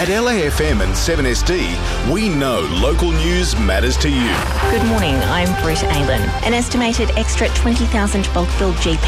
At LAFM and 7SD, we know local news matters to you. Good morning, I'm Britt Aylan. An estimated extra 20,000 bulk billed GP